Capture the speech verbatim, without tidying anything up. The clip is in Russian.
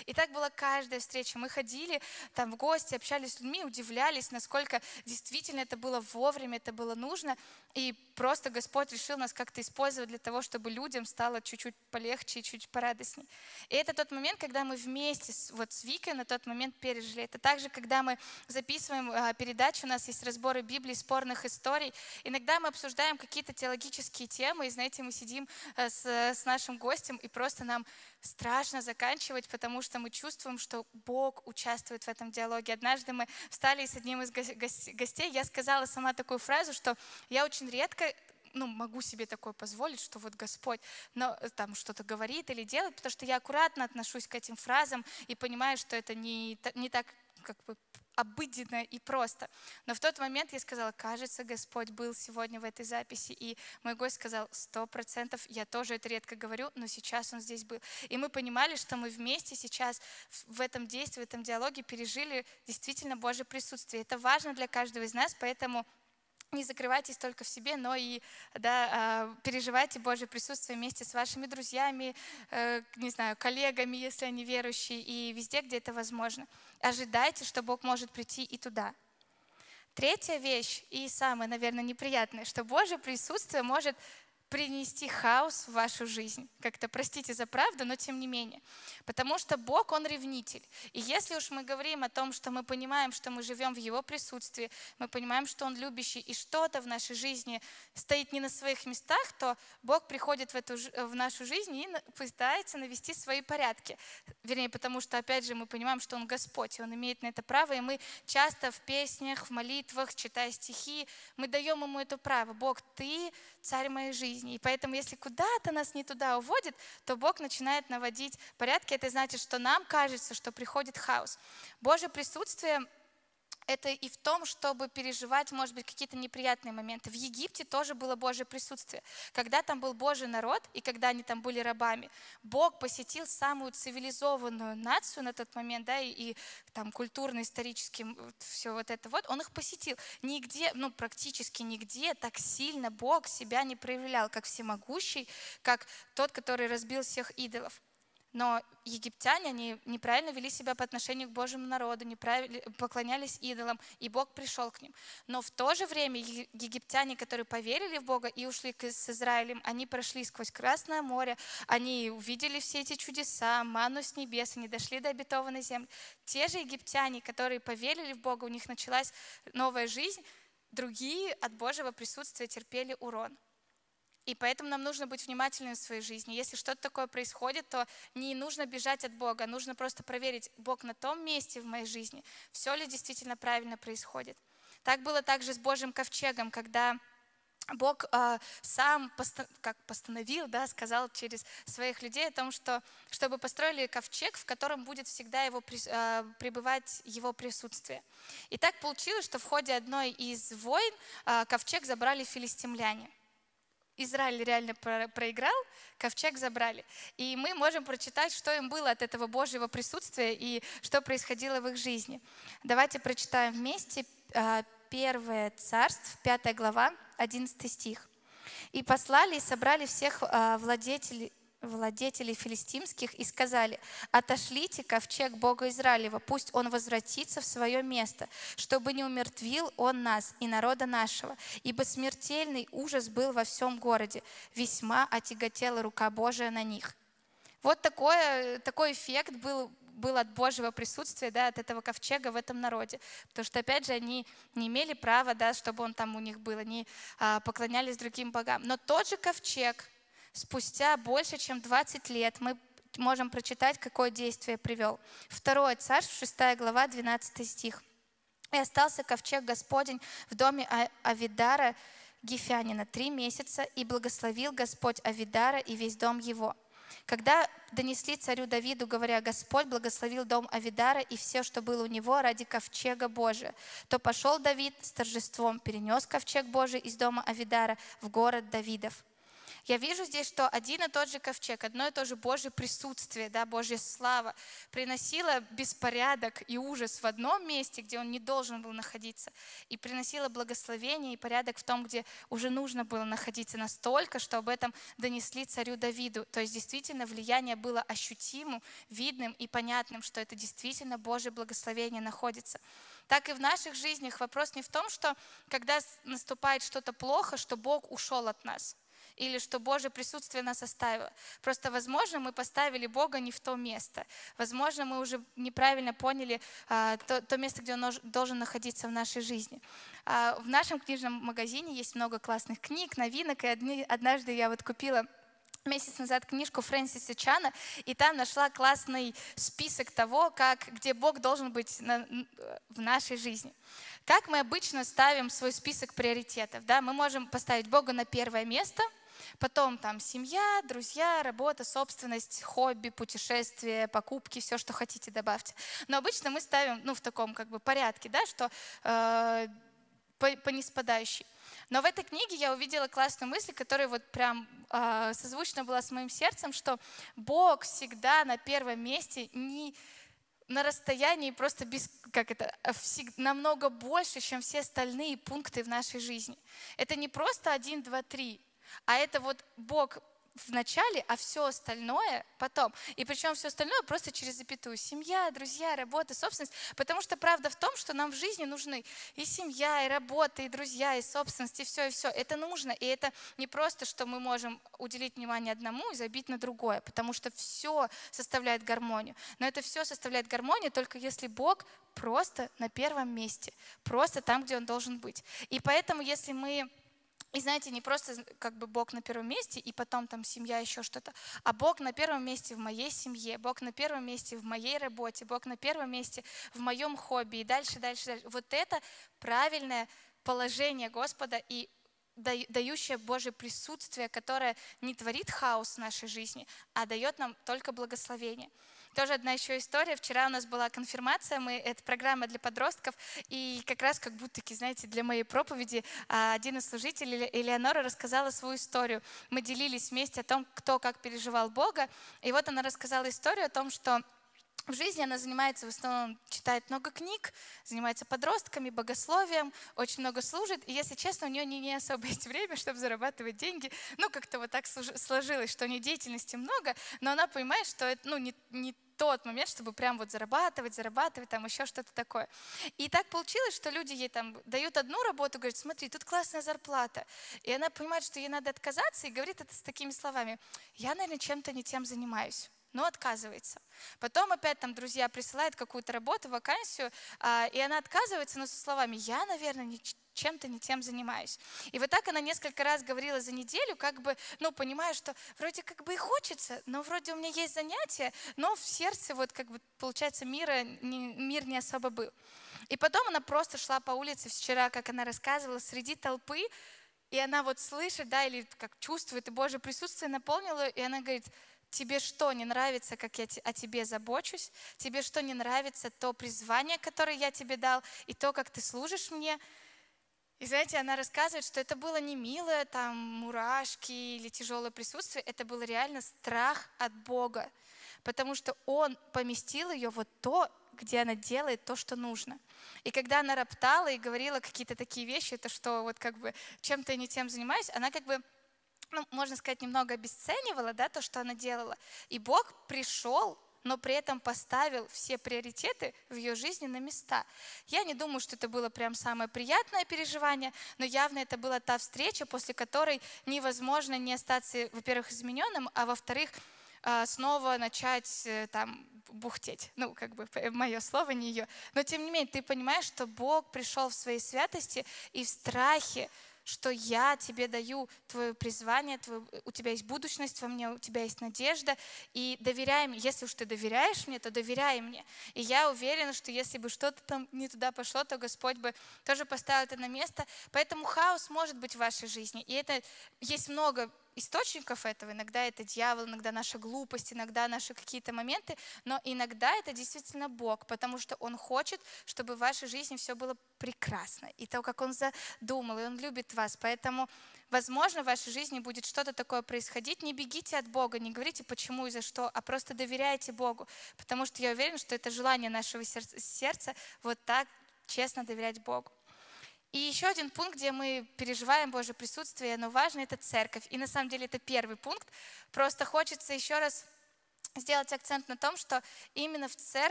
И так была каждая встреча. Мы ходили там в гости, общались с людьми, удивлялись, насколько действительно это было вовремя, это было нужно. И просто Господь решил нас как-то использовать для того, чтобы людям стало чуть-чуть полегче и чуть порадостней. И это тот момент, когда мы вместе с, вот с Викой на тот момент пережили. Это также, когда мы записываем а, передачу, у нас есть разборы Библии, спорных историй. Иногда мы обсуждаем какие-то теологические темы, и, знаете, мы сидим а, с, с нашим гостем, и просто нам страшно заканчивать, потому что мы чувствуем, что Бог участвует в этом диалоге. Однажды мы встали с одним из гостей, я сказала сама такую фразу, что я очень редко ну, могу себе такое позволить, что вот Господь но, там что-то говорит или делает, потому что я аккуратно отношусь к этим фразам и понимаю, что это не, не так как бы обыденно и просто. Но в тот момент я сказала, кажется, Господь был сегодня в этой записи. И мой гость сказал, сто процентов, я тоже это редко говорю, но сейчас он здесь был. И мы понимали, что мы вместе сейчас в этом действии, в этом диалоге пережили действительно Божье присутствие. Это важно для каждого из нас, поэтому не закрывайтесь только в себе, но и да, переживайте Божье присутствие вместе с вашими друзьями, не знаю, коллегами, если они верующие, и везде, где это возможно. Ожидайте, что Бог может прийти и туда. Третья вещь, и самая, наверное, неприятная, что Божье присутствие может принести хаос в вашу жизнь. Как-то, простите за правду, но тем не менее. Потому что Бог, Он ревнитель. И если уж мы говорим о том, что мы понимаем, что мы живем в Его присутствии, мы понимаем, что Он любящий, и что-то в нашей жизни стоит не на своих местах, то Бог приходит в, эту, в нашу жизнь и пытается навести свои порядки. Вернее, потому что, опять же, мы понимаем, что Он Господь, и Он имеет на это право, и мы часто в песнях, в молитвах, читая стихи, мы даем Ему это право. Бог, Ты царь моей жизни. И поэтому, если куда-то нас не туда уводит, то Бог начинает наводить порядки. Это значит, что нам кажется, что приходит хаос. Божье присутствие — это и в том, чтобы переживать, может быть, какие-то неприятные моменты. В Египте тоже было Божье присутствие. Когда там был Божий народ, и когда они там были рабами, Бог посетил самую цивилизованную нацию на тот момент, да, и, и там культурно-исторически все вот это вот, Он их посетил. Нигде, ну, практически нигде так сильно Бог себя не проявлял, как всемогущий, как тот, который разбил всех идолов. Но египтяне, они неправильно вели себя по отношению к Божьему народу, неправильно поклонялись идолам, и Бог пришел к ним. Но в то же время египтяне, которые поверили в Бога и ушли с Израилем, они прошли сквозь Красное море, они увидели все эти чудеса, манну с небес, они дошли до обетованной земли. Те же египтяне, которые поверили в Бога, у них началась новая жизнь, другие от Божьего присутствия терпели урон. И поэтому нам нужно быть внимательными в своей жизни. Если что-то такое происходит, то не нужно бежать от Бога, нужно просто проверить, Бог на том месте в моей жизни, все ли действительно правильно происходит. Так было также с Божьим ковчегом, когда Бог э, сам поста- как постановил, да, сказал через своих людей о том, что чтобы построили ковчег, в котором будет всегда его, э, пребывать его присутствие. И так получилось, что в ходе одной из войн э, ковчег забрали филистимляне. Израиль реально проиграл, ковчег забрали. И мы можем прочитать, что им было от этого Божьего присутствия и что происходило в их жизни. Давайте прочитаем вместе Первое Царств, пятая глава, одиннадцатый стих. «И послали и собрали всех владетелей, владетелей филистимских и сказали: отошлите ковчег Бога Израилева, пусть он возвратится в свое место, чтобы не умертвил он нас и народа нашего, ибо смертельный ужас был во всем городе, весьма отяготела рука Божия на них». Вот такой, такой эффект был, был от Божьего присутствия, да, от этого ковчега в этом народе. Потому что, опять же, они не имели права, да, чтобы он там у них был, они а, поклонялись другим богам. Но тот же ковчег спустя больше, чем двадцать лет, мы можем прочитать, какое действие привел. Второе Царств, шестая глава, двенадцатый стих. «И остался ковчег Господень в доме Авидара Гифянина три месяца, и благословил Господь Авидара и весь дом его. Когда донесли царю Давиду, говоря: Господь благословил дом Авидара и все, что было у него, ради ковчега Божия, то пошел Давид с торжеством, перенес ковчег Божий из дома Авидара в город Давидов». Я вижу здесь, что один и тот же ковчег, одно и то же Божье присутствие, да, Божья слава приносила беспорядок и ужас в одном месте, где он не должен был находиться, и приносила благословение и порядок в том, где уже нужно было находиться, настолько, что об этом донесли царю Давиду. То есть действительно влияние было ощутимым, видным и понятным, что это действительно Божье благословение находится. Так и в наших жизнях вопрос не в том, что когда наступает что-то плохо, что Бог ушел от нас, или что Божье присутствие нас оставило. Просто, возможно, мы поставили Бога не в то место. Возможно, мы уже неправильно поняли а, то, то место, где Он должен находиться в нашей жизни. А, в нашем книжном магазине есть много классных книг, новинок, и одни, однажды я вот купила месяц назад книжку Фрэнсиса Чана, и там нашла классный список того, как, где Бог должен быть на, в нашей жизни. Как мы обычно ставим свой список приоритетов? Да? Мы можем поставить Бога на первое место, потом там семья, друзья, работа, собственность, хобби, путешествия, покупки, все, что хотите, добавьте. Но обычно мы ставим ну, в таком как бы порядке, да, что э, по, по ниспадающей. Но в этой книге я увидела классную мысль, которая вот прям э, созвучна была с моим сердцем, что Бог всегда на первом месте, не на расстоянии просто без, как это, намного больше, чем все остальные пункты в нашей жизни. Это не просто один, два, три, а это вот Бог в начале, а все остальное потом. И причем все остальное просто через запятую. Семья, друзья, работа, собственность. Потому что правда в том, что нам в жизни нужны и семья, и работа, и друзья, и собственность, и все, и все. Это нужно. И это не просто, что мы можем уделить внимание одному и забить на другое, потому что все составляет гармонию. Но это все составляет гармонию только если Бог просто на первом месте, просто там, где Он должен быть. И поэтому, если мы И знаете, не просто как бы Бог на первом месте, и потом там семья, еще что-то, а Бог на первом месте в моей семье, Бог на первом месте в моей работе, Бог на первом месте в моем хобби, и дальше, дальше, дальше. Вот это правильное положение Господа и дающее Божье присутствие, которое не творит хаос в нашей жизни, а дает нам только благословение. Тоже одна еще история. Вчера у нас была конфирмация, мы, это программа для подростков, и как раз как будто, знаете, для моей проповеди один из служителей, Элеонора, рассказала свою историю. Мы делились вместе о том, кто как переживал Бога, и вот она рассказала историю о том, что в жизни она занимается, в основном читает много книг, занимается подростками, богословием, очень много служит. И, если честно, у нее не, не особо есть время, чтобы зарабатывать деньги. Ну, как-то вот так сложилось, что у нее деятельности много, но она понимает, что это ну, не, не тот момент, чтобы прям вот зарабатывать, зарабатывать, там еще что-то такое. И так получилось, что люди ей там дают одну работу, говорят: смотри, тут классная зарплата. И она понимает, что ей надо отказаться, и говорит это с такими словами: я, наверное, чем-то не тем занимаюсь. Но отказывается. Потом опять там друзья присылают какую-то работу, вакансию, а, и она отказывается, но со словами: я, наверное, не, чем-то не тем занимаюсь. И вот так она несколько раз говорила за неделю, как бы, ну, понимая, что вроде как бы и хочется, но вроде у меня есть занятия, но в сердце вот как бы, получается, мира, не, мир не особо был. И потом она просто шла по улице вчера, как она рассказывала, среди толпы, и она вот слышит, да, или как чувствует, и Божье присутствие наполнило ее, и она говорит: тебе что, не нравится, как я о тебе забочусь? Тебе что, не нравится то призвание, которое я тебе дал, и то, как ты служишь мне? И знаете, она рассказывает, что это было не милое, там, мурашки или тяжелое присутствие, это был реально страх от Бога, потому что Он поместил ее вот то, где она делает то, что нужно. И когда она роптала и говорила какие-то такие вещи, это что вот как бы чем-то я не тем занимаюсь, она как бы, ну, можно сказать, немного обесценивала, да, то, что она делала. И Бог пришел, но при этом поставил все приоритеты в ее жизни на места. Я не думаю, что это было прям самое приятное переживание, но явно это была та встреча, после которой невозможно не остаться, во-первых, измененным, а во-вторых, снова начать там бухтеть. Ну, как бы мое слово, не ее. Но тем не менее, ты понимаешь, что Бог пришел в своей святости и в страхе, что я тебе даю твое призвание, твое, у тебя есть будущность во мне, у тебя есть надежда, и доверяй мне. Если уж ты доверяешь мне, то доверяй мне. И я уверена, что если бы что-то там не туда пошло, то Господь бы тоже поставил это на место. Поэтому хаос может быть в вашей жизни. И это есть много источников этого. Иногда это дьявол, иногда наша глупость, иногда наши какие-то моменты, но иногда это действительно Бог, потому что Он хочет, чтобы в вашей жизни все было прекрасно, и то, как Он задумал, и Он любит вас. Поэтому, возможно, в вашей жизни будет что-то такое происходить. Не бегите от Бога, не говорите почему и за что, а просто доверяйте Богу, потому что я уверена, что это желание нашего сердца вот так честно доверять Богу. И еще один пункт, где мы переживаем Божье присутствие, но важно, это церковь. И на самом деле это первый пункт. Просто хочется еще раз сделать акцент на том, что именно в церкви